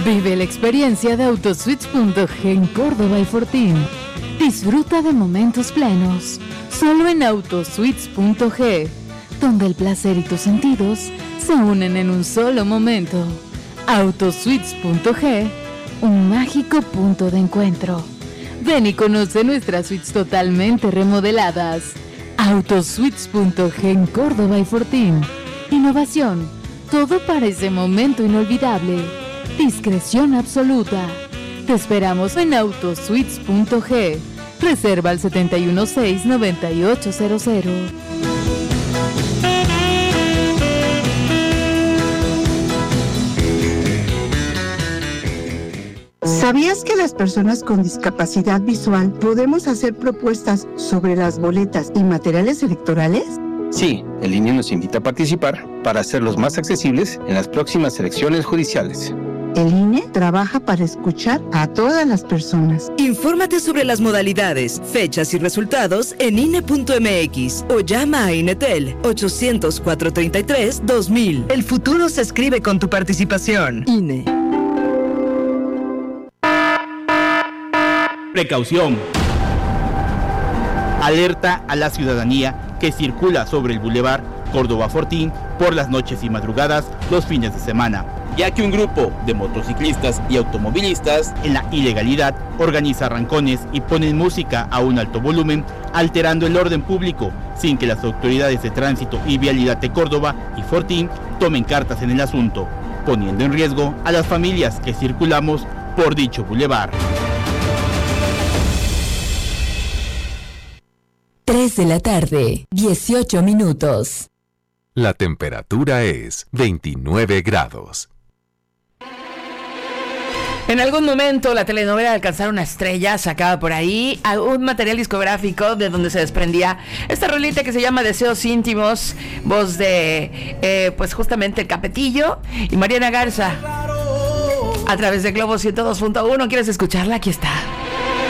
Vive la experiencia de Autosuites.g en Córdoba y Fortín. Disfruta de momentos plenos, solo en Autosuites.g, donde el placer y tus sentidos se unen en un solo momento. Autosuites.g, un mágico punto de encuentro. Ven y conoce nuestras suites totalmente remodeladas. Autosuites.g en Córdoba y Fortín. Innovación, todo para ese momento inolvidable. Discreción absoluta. Te esperamos en Autosuites.g. Reserva al 716-9800. ¿Sabías que las personas con discapacidad visual podemos hacer propuestas sobre las boletas y materiales electorales? Sí, el INE nos invita a participar para hacerlos más accesibles en las próximas elecciones judiciales. El INE trabaja para escuchar a todas las personas. Infórmate sobre las modalidades, fechas y resultados en INE.mx o llama a INETEL 800-433-2000. El futuro se escribe con tu participación. INE. Precaución. Alerta a la ciudadanía que circula sobre el Boulevard Córdoba Fortín por las noches y madrugadas los fines de semana, ya que un grupo de motociclistas y automovilistas en la ilegalidad organiza arrancones y ponen música a un alto volumen, alterando el orden público, sin que las autoridades de tránsito y vialidad de Córdoba y Fortín tomen cartas en el asunto, poniendo en riesgo a las familias que circulamos por dicho bulevar. 3 de la tarde, 18 minutos. La temperatura es 29 grados. En algún momento la telenovela Alcanzar una estrella sacaba por ahí un material discográfico de donde se desprendía esta rolita que se llama Deseos íntimos, voz de pues justamente el Capetillo y Mariana Garza a través de Globo 102.1. ¿Quieres escucharla? Aquí está.